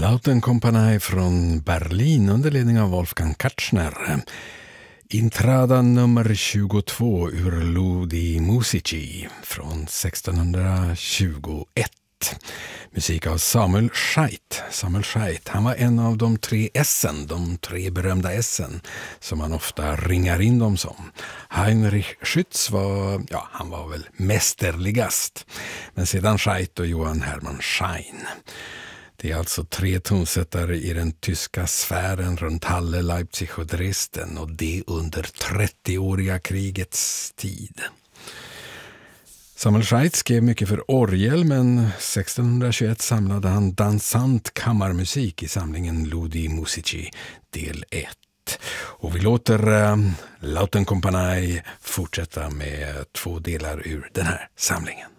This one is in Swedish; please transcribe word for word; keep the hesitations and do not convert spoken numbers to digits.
Lautenkompani från Berlin under ledning av Wolfgang Katschner. Intrada nummer tjugotvå ur Ludi Musici från sextonhundratjugoett. Musik av Samuel Scheidt. Samuel Scheidt, han var en av de tre S'en, de tre berömda S'en som man ofta ringar in dem som. Heinrich Schütz var, ja, han var väl mästerligast. Men sedan Scheidt och Johann Hermann Schein. Det är alltså tre tonsättare i den tyska sfären runt Halle, Leipzig och Dresden, och det under trettioåriga krigets tid. Samuel Scheidt skrev mycket för orgel, men sextonhundratjugoett samlade han dansant kammarmusik i samlingen Ludi Musici del ett. Och vi låter uh, Lautenkompani fortsätta med två delar ur den här samlingen.